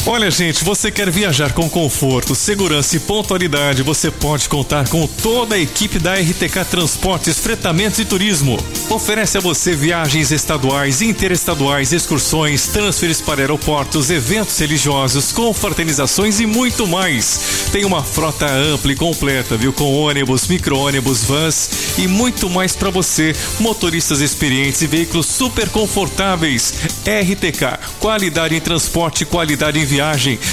Olha, gente, você quer viajar com conforto, segurança e pontualidade, você pode contar com toda a equipe da RTK Transportes, Fretamentos e Turismo. Oferece a você viagens estaduais, interestaduais, excursões, transferes para aeroportos, eventos religiosos, confraternizações e muito mais. Tem uma frota ampla e completa, viu? Com ônibus, micro-ônibus, vans e muito mais para você. Motoristas experientes e veículos super confortáveis. RTK, qualidade em transporte, qualidade em viagem.